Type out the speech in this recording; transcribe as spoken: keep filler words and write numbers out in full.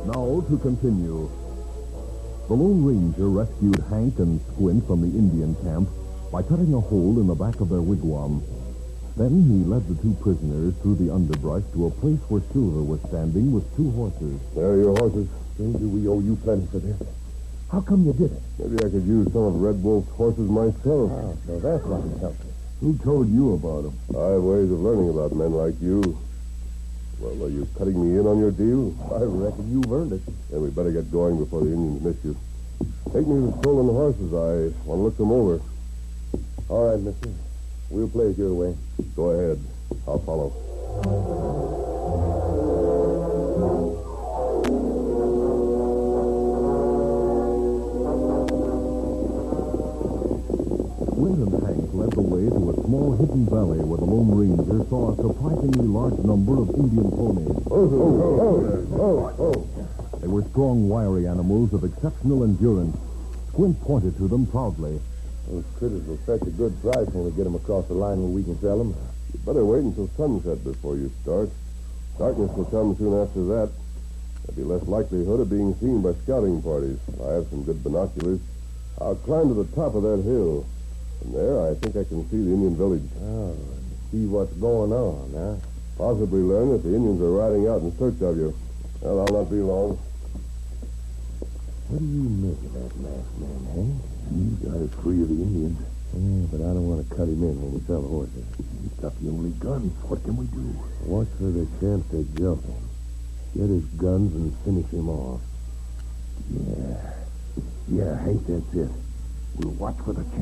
Now to continue. The Lone Ranger rescued Hank and Squint from the Indian camp by cutting a hole in the back of their wigwam. Then he led the two prisoners through the underbrush to a place where Silver was standing with two horses. There are your horses. Stranger, we owe you plenty for this. How come you did it? Maybe I could use some of Red Wolf's horses myself. Oh, so that's why you helped me. Who told you about him? I have ways of learning about men like you. Well, are you cutting me in on your deal? I reckon you've earned it. Then we better get going before the Indians miss you. Take me to the stolen horses. I want to look them over. All right, mister. We'll play it your way. Go ahead. I'll follow. Squint and Hank led the way to a small hidden valley where the Lone Ranger saw a surprisingly large number of Indian ponies. Oh, oh, oh, oh, oh. They were strong, wiry animals of exceptional endurance. Squint pointed to them proudly. Those critters will fetch a good price when we get them across the line where we can sell them. You better wait until sunset before you start. Darkness will come soon after that. There'll be less likelihood of being seen by scouting parties. I have some good binoculars. I'll climb to the top of that hill. From there, I think I can see the Indian village. Oh, see what's going on, huh? Possibly learn that the Indians are riding out in search of you. Well, I'll not be long. What do you make of that last man, Hank? He got us free of the Indians. Yeah, but I don't want to cut him in when we sell the horses. He's got the only guns. What can we do? Watch for the chance to jump him. Get his guns and finish him off. Yeah. Yeah, Hank, that's it. We'll watch for the chance.